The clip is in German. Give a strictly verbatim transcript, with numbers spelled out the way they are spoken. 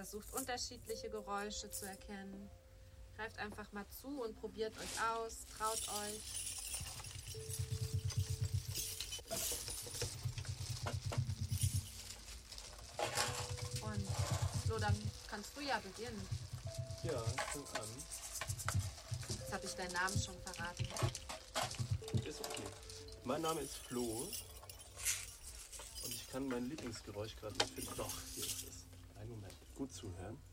versucht unterschiedliche Geräusche zu erkennen. Greift einfach mal zu und probiert euch aus, traut euch. Und so, dann kannst du ja beginnen. Ja, fang an. Jetzt habe ich deinen Namen schon verraten. Ist okay. Mein Name ist Flo. Und ich kann mein Lieblingsgeräusch gerade nicht finden. Doch, hier ist es. Einen Moment. Gut zuhören.